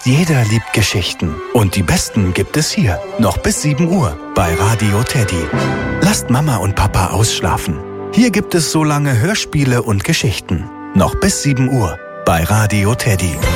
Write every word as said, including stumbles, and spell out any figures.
Jeder liebt Geschichten. Und die besten gibt es hier. Noch bis sieben Uhr bei Radio Teddy. Lasst Mama und Papa ausschlafen. Hier gibt es so lange Hörspiele und Geschichten. Noch bis sieben Uhr bei Radio Teddy.